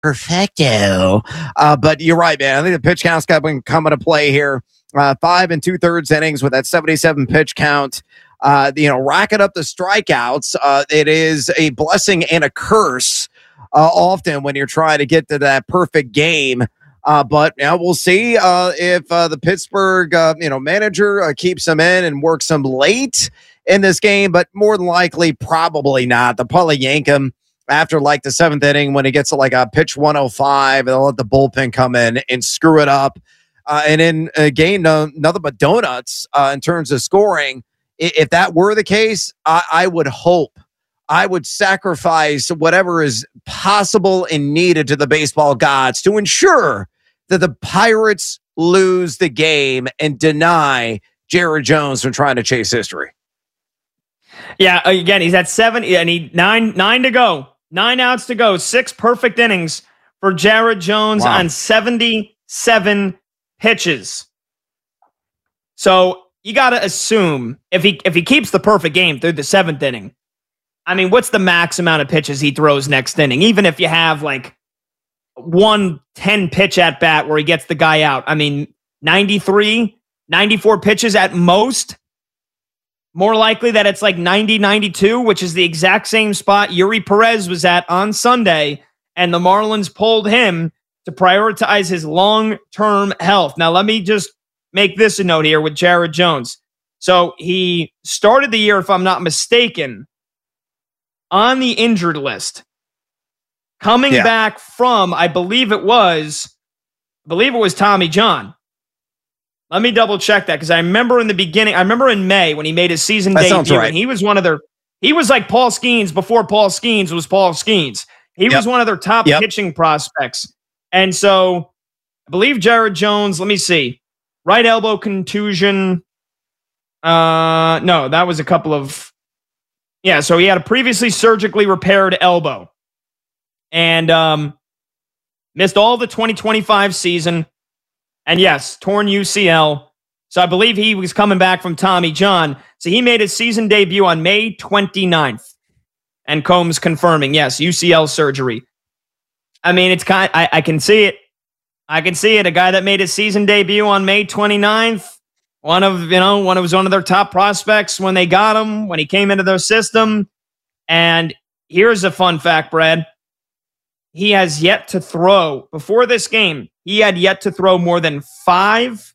Perfecto. But you're right, man. I think the pitch count's got to come into play here. 5 2/3 innings with that 77 pitch count. Racking up the strikeouts. It is a blessing and a curse often when you're trying to get to that perfect game. But we'll see if the Pittsburgh manager keeps him in and works him late in this game. But more than likely, probably not. They'll probably yank him after like the seventh inning when he gets to like a pitch 105. They'll let the bullpen come in and screw it up. And in a game, nothing but donuts in terms of scoring. If that were the case, I would hope, I would sacrifice whatever is possible and needed to the baseball gods to ensure that the Pirates lose the game and deny Jared Jones from trying to chase history. Yeah, again, he's at 7 and nine to go. 9 outs to go. 6 perfect innings for Jared Jones on 77 pitches. So you got to assume if he keeps the perfect game through the 7th inning, I mean, what's the max amount of pitches he throws next inning? Even if you have like 110 pitch at bat where he gets the guy out. I mean, 93, 94 pitches at most. More likely that it's like 90, 92, which is the exact same spot Yuri Perez was at on Sunday, and the Marlins pulled him to prioritize his long-term health. Now, let me just make this a note here with Jared Jones. So he started the year, if I'm not mistaken, on the injured list. Coming back from, I believe it was Tommy John. Let me double check that because I remember in the beginning, I remember in May when he made his season debut, and he was he was like Paul Skeens before Paul Skeens was Paul Skeens. He was one of their top pitching prospects. And so I believe Jared Jones, let me see, right elbow contusion. No, that was a couple of, so he had a previously surgically repaired elbow and missed all the 2025 season. And yes, torn UCL. So I believe he was coming back from Tommy John. So he made his season debut on May 29th. And Combs confirming, yes, UCL surgery. I mean, it's I can see it. I can see it. A guy that made his season debut on May 29th. One of their top prospects when they got him, when he came into their system. And here's a fun fact, Brad. He has yet to throw, before this game, he had yet to throw more than 5.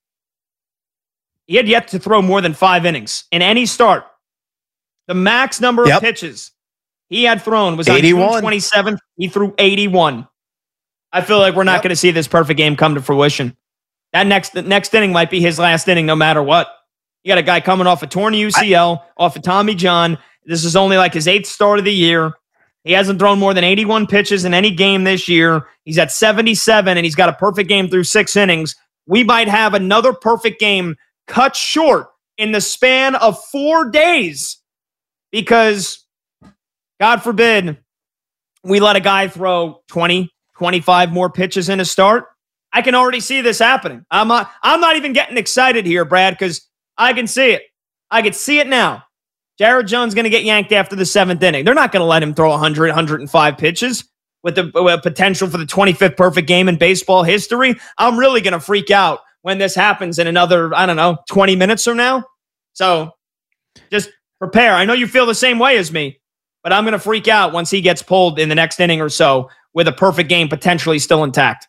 He had yet to throw more than 5 innings in any start. The max number of pitches he had thrown was 81. On June 27th. He threw 81. I feel like we're not going to see this perfect game come to fruition. That next inning might be his last inning no matter what. You got a guy coming off a torn UCL, off of Tommy John. This is only like his 8th start of the year. He hasn't thrown more than 81 pitches in any game this year. He's at 77, and he's got a perfect game through 6 innings. We might have another perfect game cut short in the span of 4 days because, God forbid, we let a guy throw 20, 25 more pitches in a start. I can already see this happening. I'm not even getting excited here, Brad, because I can see it. I can see it now. Jared Jones going to get yanked after the 7th inning. They're not going to let him throw 100, 105 pitches with the potential for the 25th perfect game in baseball history. I'm really going to freak out when this happens in another, 20 minutes from now. So just prepare. I know you feel the same way as me, but I'm going to freak out once he gets pulled in the next inning or so with a perfect game potentially still intact.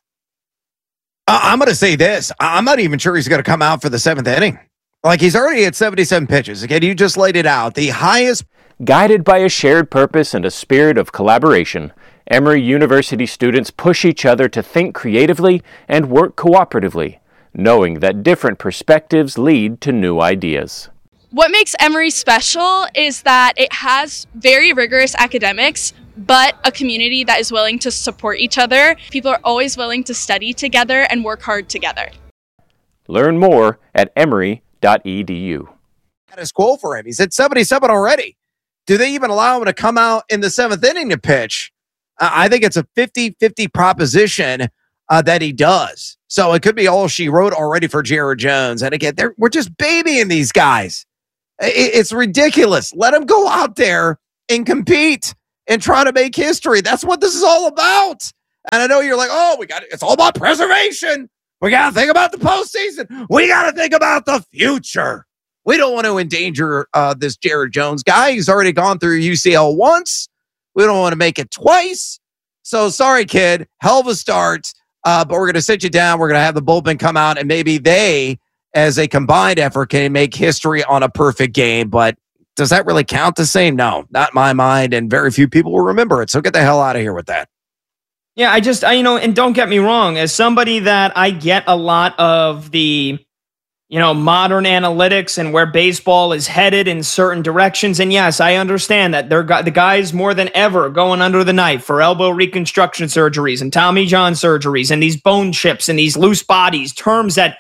I'm going to say this. I'm not even sure he's going to come out for the 7th inning. Like, he's already at 77 pitches. Again, you just laid it out. The highest. Guided by a shared purpose and a spirit of collaboration, Emory University students push each other to think creatively and work cooperatively, knowing that different perspectives lead to new ideas. What makes Emory special is that it has very rigorous academics, but a community that is willing to support each other. People are always willing to study together and work hard together. Learn more at emory.edu. Status quo for him. He's at 77 already. Do they even allow him to come out in the 7th inning to pitch? I think it's a 50-50 proposition that he does. So it could be all she wrote already for Jared Jones. And again, we're just babying these guys. It's ridiculous. Let him go out there and compete and try to make history. That's what this is all about. And I know you're like, oh, it's all about preservation. We got to think about the postseason. We got to think about the future. We don't want to endanger this Jared Jones guy. He's already gone through UCL once. We don't want to make it twice. So sorry, kid. Hell of a start. But we're going to sit you down. We're going to have the bullpen come out, and maybe they, as a combined effort, can make history on a perfect game. But does that really count the same? No, not in my mind. And very few people will remember it. So get the hell out of here with that. Yeah, and don't get me wrong, as somebody that I get a lot of the, modern analytics and where baseball is headed in certain directions. And yes, I understand that the guys more than ever going under the knife for elbow reconstruction surgeries and Tommy John surgeries and these bone chips and these loose bodies, terms that,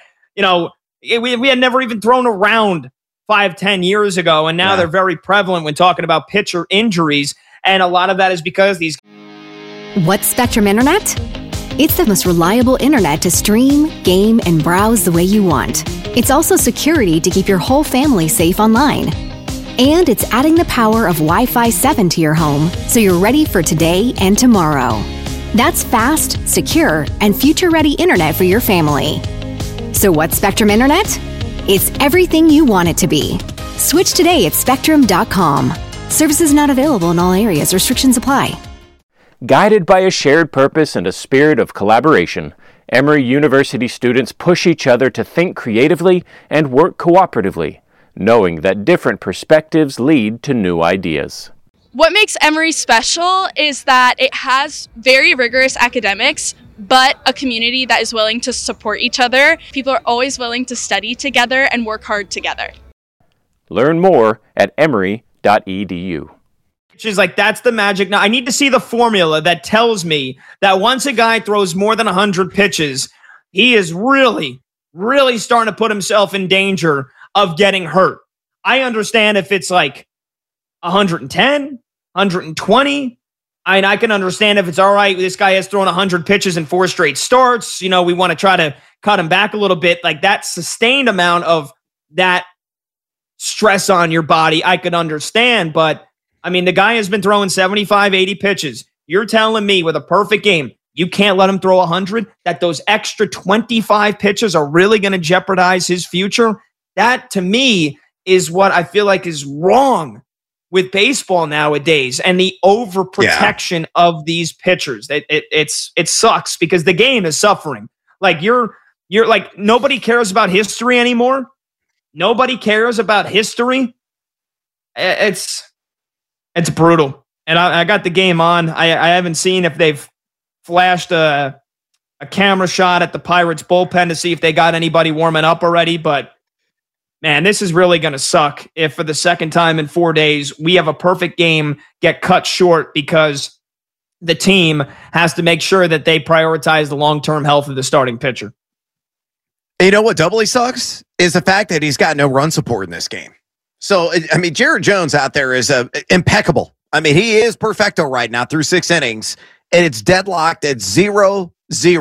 we had never even thrown around 5-10 years ago. And now they're very prevalent when talking about pitcher injuries. And a lot of that is because these. What's Spectrum Internet? It's the most reliable internet to stream, game, and browse the way you want. It's also security to keep your whole family safe online. And it's adding the power of Wi-Fi 7 to your home so you're ready for today and tomorrow. That's fast, secure, and future-ready internet for your family. So what's Spectrum Internet? It's everything you want it to be. Switch today at Spectrum.com. Services not available in all areas. Restrictions apply. Guided by a shared purpose and a spirit of collaboration, Emory University students push each other to think creatively and work cooperatively, knowing that different perspectives lead to new ideas. What makes Emory special is that it has very rigorous academics, but a community that is willing to support each other. People are always willing to study together and work hard together. Learn more at emory.edu. She's like, that's the magic. Now, I need to see the formula that tells me that once a guy throws more than 100 pitches, he is really, really starting to put himself in danger of getting hurt. I understand if it's like 110, 120. I can understand if it's all right. This guy has thrown 100 pitches in 4 straight starts. We want to try to cut him back a little bit. Like that sustained amount of that stress on your body, I could understand, but the guy has been throwing 75, 80 pitches. You're telling me with a perfect game, you can't let him throw 100, that those extra 25 pitches are really going to jeopardize his future? That, to me, is what I feel like is wrong with baseball nowadays and the overprotection of these pitchers. It sucks because the game is suffering. Like you're like, nobody cares about history anymore. Nobody cares about history. It's brutal. And I got the game on. I haven't seen if they've flashed a camera shot at the Pirates bullpen to see if they got anybody warming up already. But, man, this is really going to suck if for the second time in 4 days we have a perfect game get cut short because the team has to make sure that they prioritize the long-term health of the starting pitcher. You know what doubly sucks? Is the fact that he's got no run support in this game. So, Jared Jones out there is impeccable. He is perfecto right now through 6 innings, and it's deadlocked at 0-0.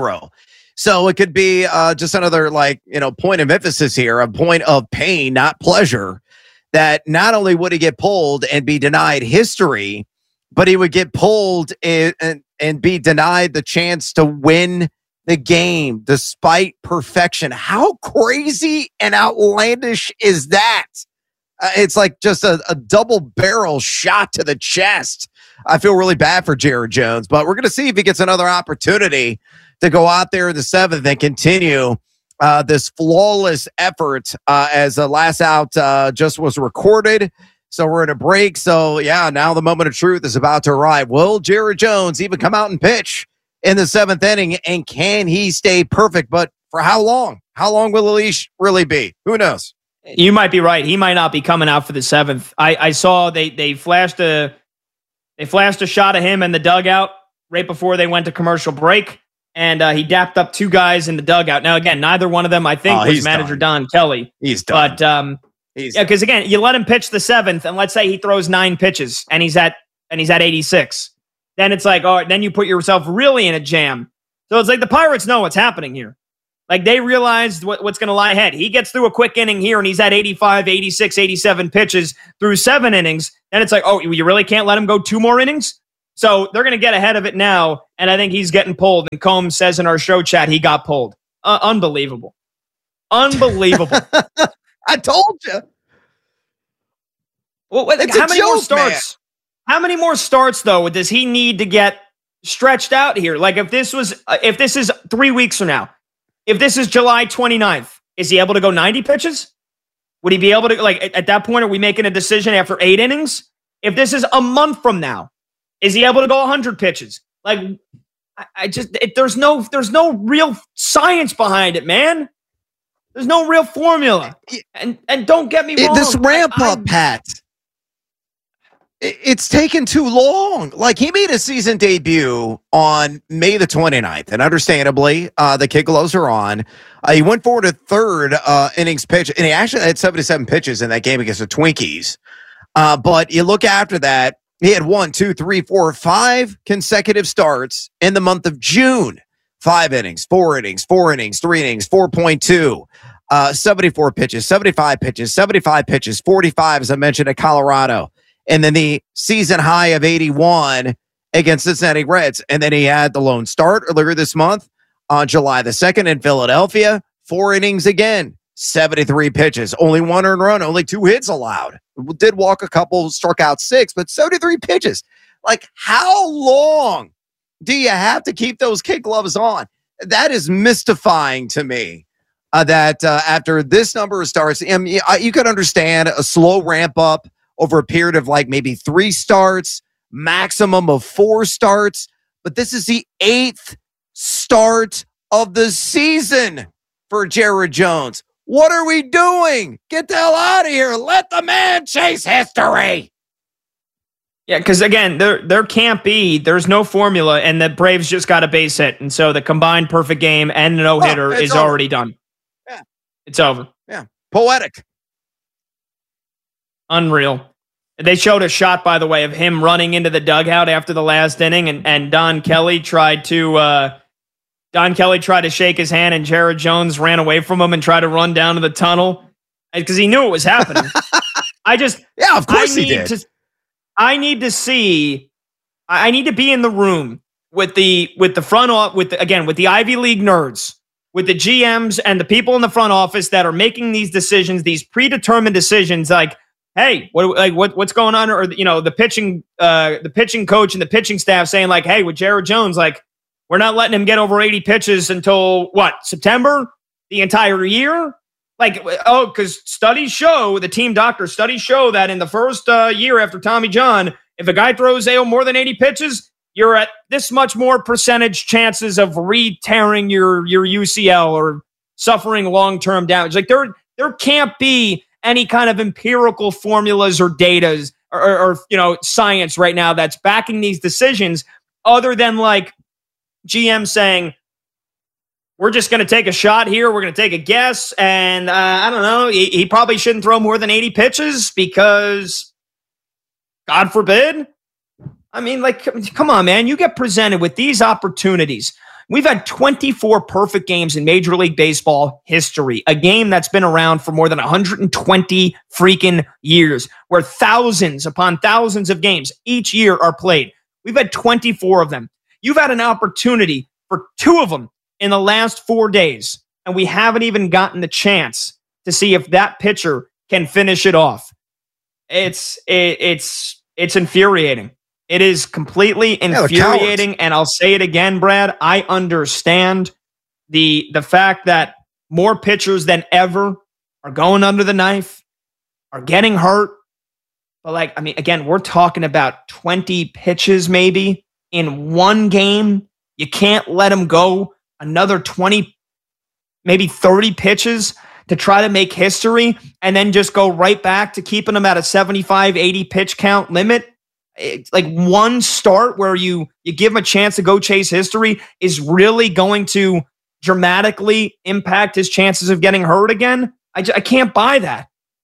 So it could be just another, point of emphasis here, a point of pain, not pleasure, that not only would he get pulled and be denied history, but he would get pulled and be denied the chance to win the game despite perfection. How crazy and outlandish is that? It's like just a double barrel shot to the chest. I feel really bad for Jared Jones, but we're going to see if he gets another opportunity to go out there in the 7th and continue this flawless effort as the last out just was recorded. So we're in a break. So, now the moment of truth is about to arrive. Will Jared Jones even come out and pitch in the 7th inning, and can he stay perfect? But for how long? How long will the leash really be? Who knows? You might be right. He might not be coming out for the 7th. I saw they flashed a shot of him in the dugout right before they went to commercial break, and he dapped up 2 guys in the dugout. Now, again, neither one of them, I think, was manager Don Kelly. He's done. But because again, you let him pitch the 7th, and let's say he throws 9 pitches, and he's at 86. Then it's like, all right, then you put yourself really in a jam. So it's like the Pirates know what's happening here. Like they realized what's going to lie ahead. He gets through a quick inning here and he's at 85, 86, 87 pitches through 7 innings. Then it's like, oh, you really can't let him go 2 more innings? So they're going to get ahead of it now, and I think he's getting pulled. And Combs says in our show chat he got pulled. Unbelievable. Unbelievable. I told you. Well, how many more starts? Man. How many more starts, though, does he need to get stretched out here? Like, if this is 3 weeks from now, if this is July 29th, is he able to go 90 pitches? Would he be able to, like, at that point, are we making a decision after 8 innings? If this is a month from now, is he able to go 100 pitches? Like, there's no real science behind it, man. There's no real formula. And don't get me wrong. This ramp up, Pat. It's taken too long. Like, he made a season debut on May the 29th, and understandably, the kid gloves are on. He went forward to third innings pitch, and he actually had 77 pitches in that game against the Twinkies. But you look after that, he had 1, 2, 3, 4, 5 consecutive starts in the month of June. 5 innings, 4 innings, 4 innings, 3 innings, 4.2. 74 pitches, 75 pitches, 75 pitches, 45, as I mentioned, at Colorado. And then the season high of 81 against the Cincinnati Reds. And then he had the lone start earlier this month on July the 2nd in Philadelphia. 4 innings again, 73 pitches, only 1 earned run, only 2 hits allowed. Did walk a couple, struck out 6, but 73 pitches. Like, how long do you have to keep those kid gloves on? That is mystifying to me. That after this number of starts, you could understand a slow ramp up over a period of like maybe 3 starts, maximum of 4 starts. But this is the 8th start of the season for Jared Jones. What are we doing? Get the hell out of here. Let the man chase history. Yeah, because again, there can't be, there's no formula, and the Braves just got a base hit. And so the combined perfect game and the no-hitter is over. Already done. Yeah. It's over. Yeah. Poetic. Unreal. They showed a shot, by the way, of him running into the dugout after the last inning, and Don Kelly tried to shake his hand, and Jared Jones ran away from him and tried to run down to the tunnel because he knew it was happening. Of course he did. I need to be in the room with the front office, with the Ivy League nerds, with the GMs and the people in the front office that are making these decisions, these predetermined decisions, like, hey, what's going on? Or, the pitching coach and the pitching staff saying, like, hey, with Jared Jones, like, we're not letting him get over 80 pitches until September, the entire year. Like, because the team doctor studies show that in the first year after Tommy John, if a guy throws more than 80 pitches, you're at this much more percentage chances of re-tearing your UCL or suffering long-term damage. Like, there can't be any kind of empirical formulas or data or science right now that's backing these decisions other than like GM saying, we're just going to take a shot here. We're going to take a guess. And I don't know, he probably shouldn't throw more than 80 pitches because God forbid. I mean, like, come on, man. You get presented with these opportunities. We've had 24 perfect games in Major League Baseball history, a game that's been around for more than 120 freaking years, where thousands upon thousands of games each year are played. We've had 24 of them. You've had an opportunity for 2 of them in the last 4 days, and we haven't even gotten the chance to see if that pitcher can finish it off. It's infuriating. It is completely infuriating, and I'll say it again, Brad. I understand the fact that more pitchers than ever are going under the knife, are getting hurt. But, like, I mean, again, we're talking about 20 pitches maybe in one game. You can't let them go another 20, maybe 30 pitches to try to make history and then just go right back to keeping them at a 75, 80 pitch count limit. It's like one start where you give him a chance to go chase history is really going to dramatically impact his chances of getting hurt again. I can't buy that.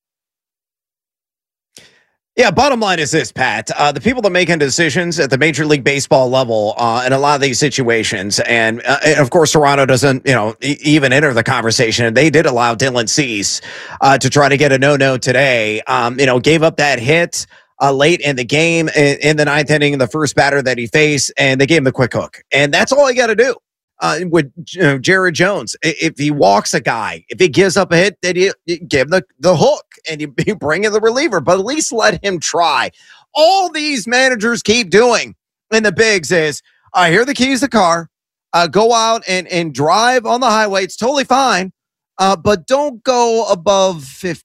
Yeah, bottom line is this, Pat. The people that are making decisions at the Major League Baseball level in a lot of these situations, and of course, Toronto doesn't, even enter the conversation. They did allow Dylan Cease to try to get a no-no today. Gave up that hit late in the game in the ninth inning, the first batter that he faced, and they gave him the quick hook. And that's all you got to do with Jared Jones. If he walks a guy, if he gives up a hit, then you give him the hook and you bring in the reliever, but at least let him try. All these managers keep doing in the bigs is, here are the keys to the car. Go out and drive on the highway. It's totally fine, but don't go above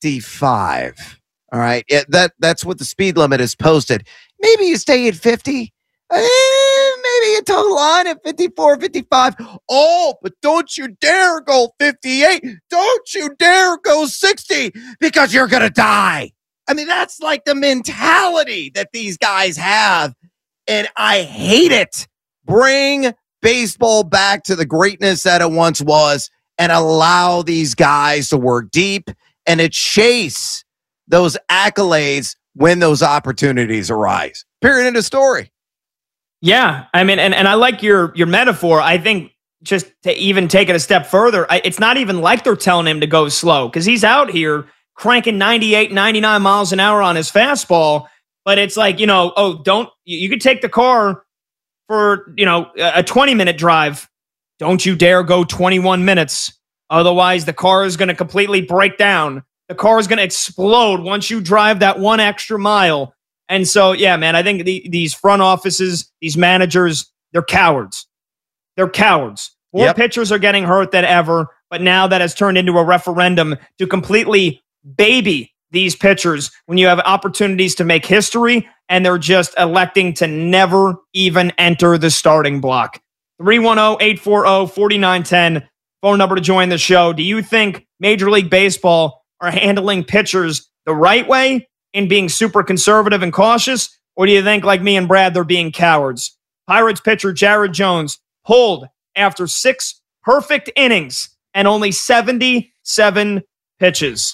55. All right, that's what the speed limit is posted. Maybe you stay at 50. Maybe you toe the line at 54, 55. Oh, but don't you dare go 58. Don't you dare go 60 because you're going to die. I mean, that's like the mentality that these guys have, and I hate it. Bring baseball back to the greatness that it once was and allow these guys to work deep and to chase those accolades when those opportunities arise. Period. End of story. Yeah. I mean, and I like your metaphor. I think just to even take it a step further, it's not even like they're telling him to go slow because he's out here cranking 98, 99 miles an hour on his fastball. But it's like, you could take the car for, a 20-minute drive. Don't you dare go 21 minutes. Otherwise, the car is going to completely break down. The car is going to explode once you drive that one extra mile. And so, yeah, man, I think these front offices, these managers, they're cowards. They're cowards. More pitchers are getting hurt than ever. But now that has turned into a referendum to completely baby these pitchers when you have opportunities to make history and they're just electing to never even enter the starting block. 310-840-4910, phone number to join the show. Do you think Major League Baseball are handling pitchers the right way in being super conservative and cautious? Or do you think, like me and Brad, they're being cowards? Pirates pitcher Jared Jones pulled after 6 perfect innings and only 77 pitches.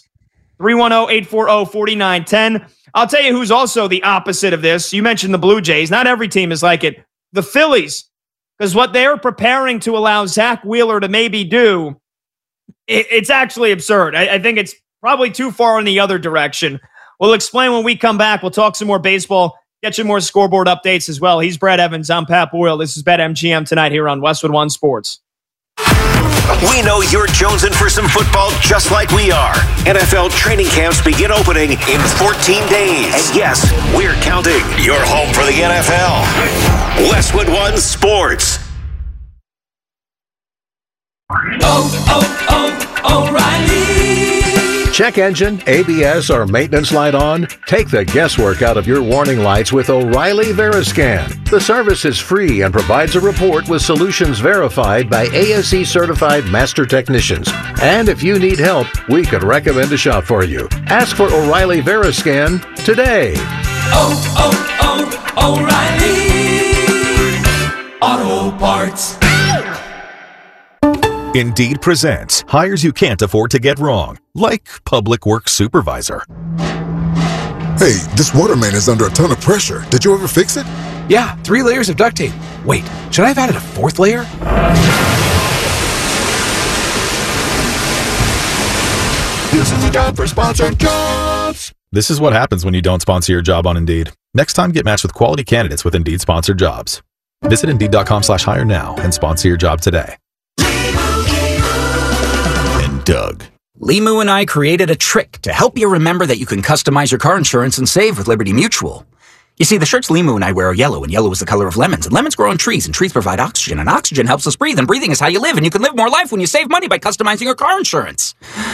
310-840-4910. I'll tell you who's also the opposite of this. You mentioned the Blue Jays. Not every team is like it. The Phillies, because what they're preparing to allow Zach Wheeler to maybe do, it's actually absurd. I think it's probably too far in the other direction. We'll explain when we come back. We'll talk some more baseball, get you more scoreboard updates as well. He's Brad Evans. I'm Pat Boyle. This is BetMGM tonight here on Westwood One Sports. We know you're jonesing for some football just like we are. NFL training camps begin opening in 14 days. And yes, we're counting. You're home for the NFL. Westwood One Sports. O'Reilly. Check engine, ABS, or maintenance light on? Take the guesswork out of your warning lights with O'Reilly Veriscan. The service is free and provides a report with solutions verified by ASE certified master technicians. And if you need help, we could recommend a shop for you. Ask for O'Reilly Veriscan today. O'Reilly Auto Parts. Indeed presents hires you can't afford to get wrong, like public works supervisor. Hey, this waterman is under a ton of pressure. Did you ever fix it? Yeah, 3 layers of duct tape. Wait, should I have added a 4th layer? This is a job for sponsored jobs. This is what happens when you don't sponsor your job on Indeed. Next time, get matched with quality candidates with Indeed sponsored jobs. Visit Indeed.com/hire now and sponsor your job today. Doug. Limu and I created a trick to help you remember that you can customize your car insurance and save with Liberty Mutual. You see, the shirts Limu and I wear are yellow, and yellow is the color of lemons, and lemons grow on trees, and trees provide oxygen, and oxygen helps us breathe, and breathing is how you live, and you can live more life when you save money by customizing your car insurance.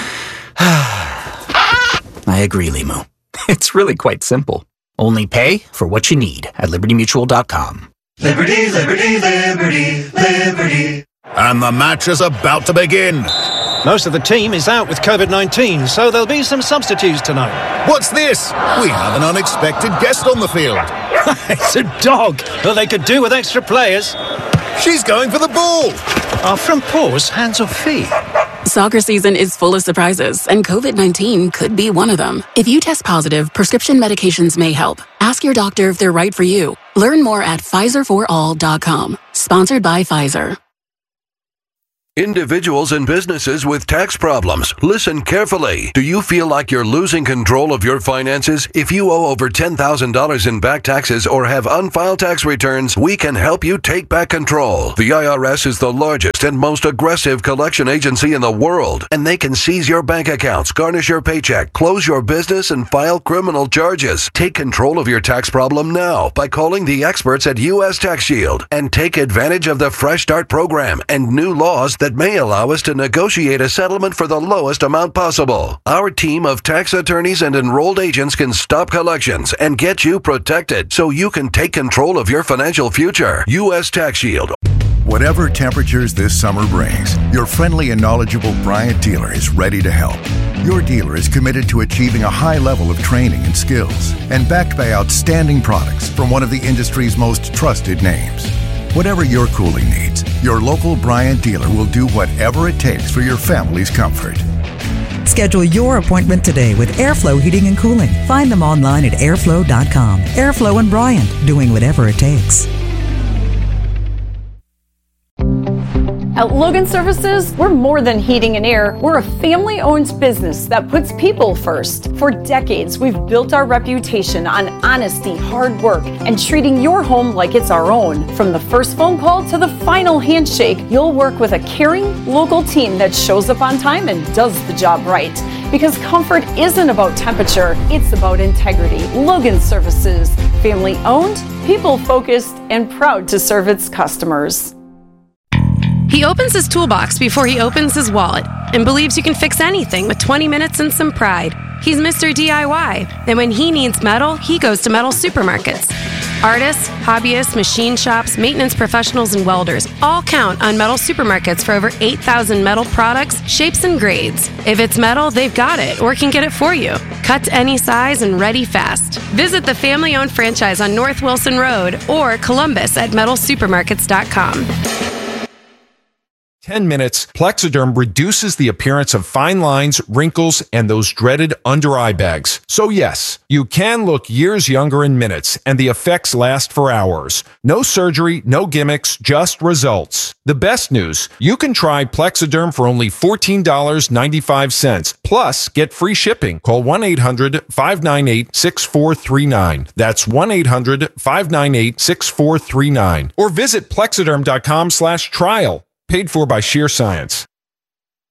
I agree, Limu. It's really quite simple. Only pay for what you need at LibertyMutual.com. Liberty, liberty, liberty, liberty. And the match is about to begin. Most of the team is out with COVID-19, so there'll be some substitutes tonight. What's this? We have an unexpected guest on the field. It's a dog. Well, they could do with extra players. She's going for the ball. Are front paws hands or feet? Soccer season is full of surprises, and COVID-19 could be one of them. If you test positive, prescription medications may help. Ask your doctor if they're right for you. Learn more at PfizerForAll.com. Sponsored by Pfizer. Individuals and businesses with tax problems, listen carefully. Do you feel like you're losing control of your finances? If you owe over $10,000 in back taxes or have unfiled tax returns, we can help you take back control. The IRS is the largest and most aggressive collection agency in the world, and they can seize your bank accounts, garnish your paycheck, close your business, and file criminal charges. Take control of your tax problem now by calling the experts at U.S. Tax Shield and take advantage of the Fresh Start program and new laws that may allow us to negotiate a settlement for the lowest amount possible. Our team of tax attorneys and enrolled agents can stop collections and get you protected so you can take control of your financial future. U.S. Tax Shield. Whatever temperatures this summer brings, your friendly and knowledgeable Bryant dealer is ready to help. Your dealer is committed to achieving a high level of training and skills and backed by outstanding products from one of the industry's most trusted names. Whatever your cooling needs, your local Bryant dealer will do whatever it takes for your family's comfort. Schedule your appointment today with Airflow Heating and Cooling. Find them online at airflow.com. Airflow and Bryant, doing whatever it takes. At Logan Services, we're more than heating and air. We're a family-owned business that puts people first. For decades, we've built our reputation on honesty, hard work, and treating your home like it's our own. From the first phone call to the final handshake, you'll work with a caring, local team that shows up on time and does the job right. Because comfort isn't about temperature, it's about integrity. Logan Services, family-owned, people-focused, and proud to serve its customers. He opens his toolbox before he opens his wallet and believes you can fix anything with 20 minutes and some pride. He's Mr. DIY, and when he needs metal, he goes to metal supermarkets. Artists, hobbyists, machine shops, maintenance professionals, and welders all count on metal supermarkets for over 8,000 metal products, shapes, and grades. If it's metal, they've got it or can get it for you. Cut to any size and ready fast. Visit the family-owned franchise on North Wilson Road or Columbus at metalsupermarkets.com. 10 minutes, Plexiderm reduces the appearance of fine lines, wrinkles, and those dreaded under-eye bags. So yes, you can look years younger in minutes, and the effects last for hours. No surgery, no gimmicks, just results. The best news, you can try Plexiderm for only $14.95, plus get free shipping. Call 1-800-598-6439. That's 1-800-598-6439. Or visit Plexiderm.com/trial. Paid for by Sheer Science.